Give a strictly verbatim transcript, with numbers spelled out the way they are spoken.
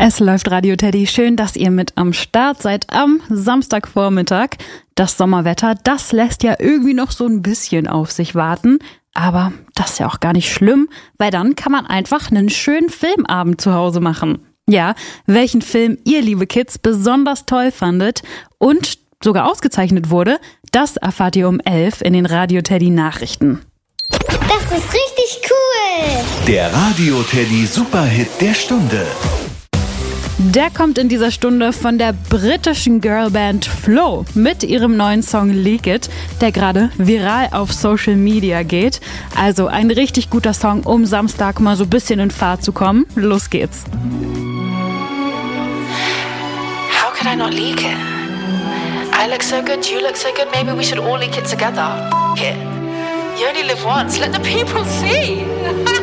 Es läuft Radio Teddy. Schön, dass ihr mit am Start seid am Samstagvormittag. Das Sommerwetter, das lässt ja irgendwie noch so ein bisschen auf sich warten. Aber das ist ja auch gar nicht schlimm, weil dann kann man einfach einen schönen Filmabend zu Hause machen. Ja, welchen Film ihr, liebe Kids, besonders toll fandet und sogar ausgezeichnet wurde, das erfahrt ihr um elf in den Radio Teddy Nachrichten. Das ist richtig cool! Der Radio Teddy Superhit der Stunde. Der kommt in dieser Stunde von der britischen Girlband Flo mit ihrem neuen Song Leak It, der gerade viral auf Social Media geht. Also ein richtig guter Song, um Samstag mal so ein bisschen in Fahrt zu kommen. Los geht's. How could I not leak it? I look so good, you look so good, maybe we should all leak it together. F*** it. You only live once, let the people see.